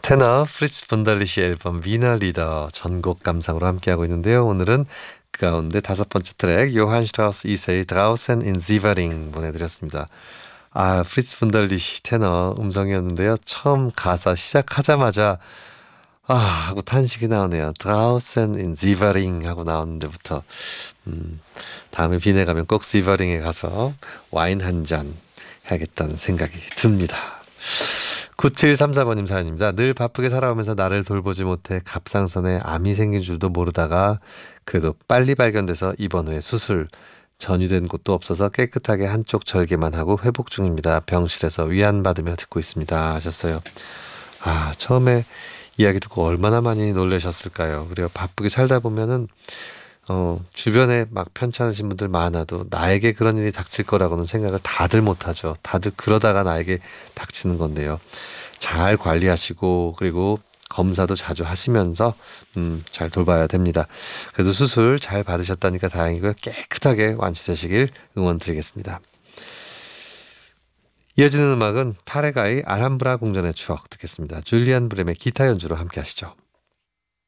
테너 프리츠 분달리시 앨범 위너 리더 전곡 감상으로 함께하고 있는데요. 오늘은 그 가운데 5번째 트랙 요한 슈트라우스 2세의 드라우센 인 지버링 보내드렸습니다. 프리츠 분달리시 테너 음성이었는데요. 처음 가사 시작하자마자 하고 탄식이 나오네요. 드라우센 인 지버링 하고 나오는 데부터 다음에 빈에 가면 꼭 지버링에 가서 와인 한 잔 해야겠다는 생각이 듭니다. 9734번님 사연입니다. 늘 바쁘게 살아오면서 나를 돌보지 못해 갑상선에 암이 생긴 줄도 모르다가 그래도 빨리 발견돼서 입원 후에 수술, 전이된 곳도 없어서 깨끗하게 한쪽 절개만 하고 회복 중입니다. 병실에서 위안받으며 듣고 있습니다 하셨어요. 처음에 이야기 듣고 얼마나 많이 놀라셨을까요? 그래요. 바쁘게 살다 보면은 주변에 막 편찮으신 분들 많아도 나에게 그런 일이 닥칠 거라고는 생각을 다들 못하죠. 다들 그러다가 나에게 닥치는 건데요. 잘 관리하시고 그리고 검사도 자주 하시면서 잘 돌봐야 됩니다. 그래도 수술 잘 받으셨다니까 다행이고요. 깨끗하게 완치되시길 응원드리겠습니다. 이어지는 음악은 타레가의 알함브라 궁전의 추억 듣겠습니다. 줄리안 브렘의 기타 연주로 함께 하시죠.